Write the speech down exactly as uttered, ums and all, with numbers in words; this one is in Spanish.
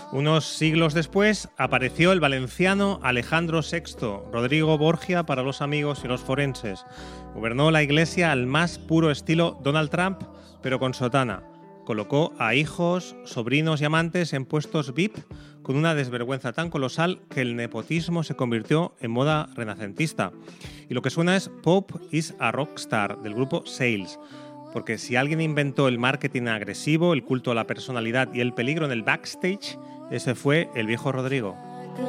Unos siglos después apareció el valenciano Alejandro sexto, Rodrigo Borgia para los amigos y los forenses. Gobernó la Iglesia al más puro estilo Donald Trump, pero con sotana. Colocó a hijos, sobrinos y amantes en puestos V I P con una desvergüenza tan colosal que el nepotismo se convirtió en moda renacentista. Y lo que suena es Pope is a Rockstar, del grupo Sales. Porque si alguien inventó el marketing agresivo, el culto a la personalidad y el peligro en el backstage, ese fue el viejo Rodrigo.